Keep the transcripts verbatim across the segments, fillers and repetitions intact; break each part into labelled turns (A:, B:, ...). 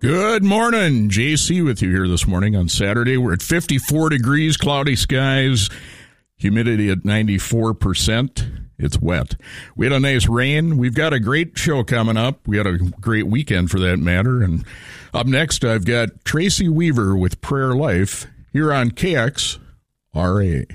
A: Good morning. J C with you here this morning on Saturday. We're at fifty-four degrees, cloudy skies, humidity at ninety-four percent. It's wet. We had a nice rain. We've got a great show coming up. We had a great weekend for that matter. And up next, I've got Tracy Weaver with Prayer Life here on K X R A.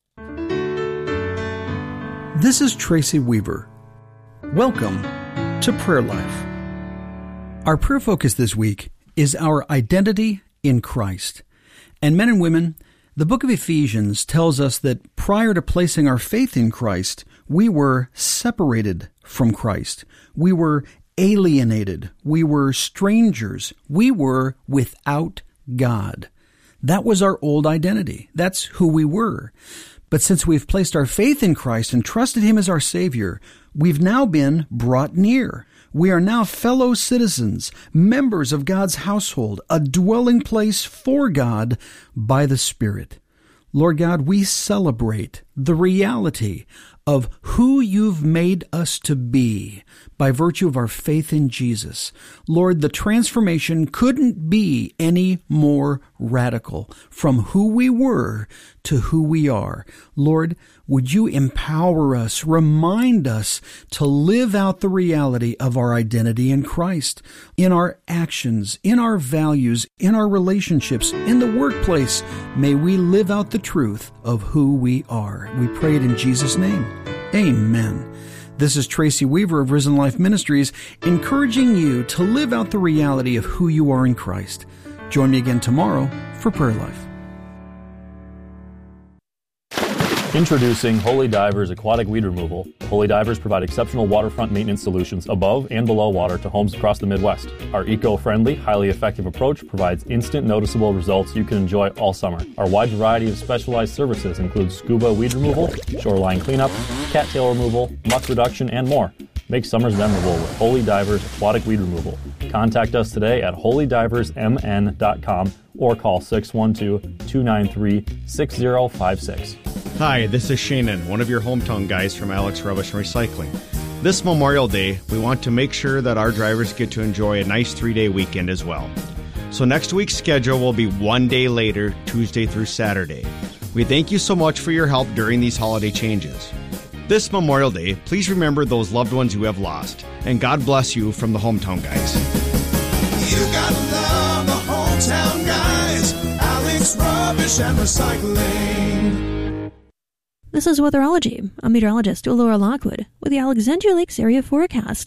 B: This is Tracy Weaver. Welcome to Prayer Life. Our prayer focus this week is our identity in Christ. And men and women, the book of Ephesians tells us that prior to placing our faith in Christ, we were separated from Christ. We were alienated. We were strangers. We were without God. That was our old identity. That's who we were. But since we've placed our faith in Christ and trusted Him as our Savior, we've now been brought near. We are now fellow citizens, members of God's household, a dwelling place for God by the Spirit. Lord God, we celebrate the reality of who you've made us to be by virtue of our faith in Jesus. Lord, the transformation couldn't be any more radical from who we were to who we are. Lord, would you empower us, remind us to live out the reality of our identity in Christ, in our actions, in our values, in our relationships, in the workplace. May we live out the truth of who we are. We pray it in Jesus' name. Amen. This is Tracy Weaver of Risen Life Ministries, encouraging you to live out the reality of who you are in Christ. Join me again tomorrow for Prayer Life.
C: Introducing Holy Divers Aquatic Weed Removal. Holy Divers provide exceptional waterfront maintenance solutions above and below water to homes across the Midwest. Our eco-friendly, highly effective approach provides instant noticeable results you can enjoy all summer. Our wide variety of specialized services include scuba weed removal, shoreline cleanup, cattail removal, muck reduction, and more. Make summers memorable with Holy Divers Aquatic Weed Removal. Contact us today at holy divers m n dot com or call six one two, two nine three, six zero five six.
D: Hi, this is Shannon, one of your hometown guys from Alex Rubbish and Recycling. This Memorial Day, we want to make sure that our drivers get to enjoy a nice three-day weekend as well. So next week's schedule will be one day later, Tuesday through Saturday. We thank you so much for your help during these holiday changes. This Memorial Day, please remember those loved ones you have lost, and God bless you from the hometown guys.
E: You gotta love the hometown guys, Alex Rubbish and Recycling.
F: This is Weatherology. I'm meteorologist Laura Lockwood with the Alexandria Lakes area forecast.